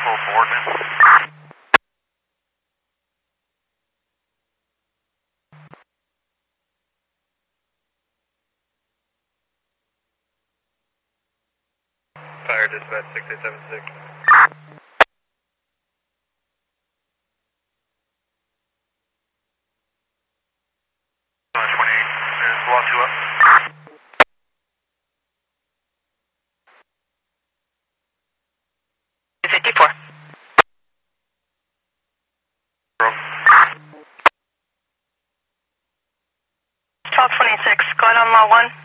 Full forward, man. Fire dispatch 6876. On 28, there's block 2 up. Room. 1226, going on law 1.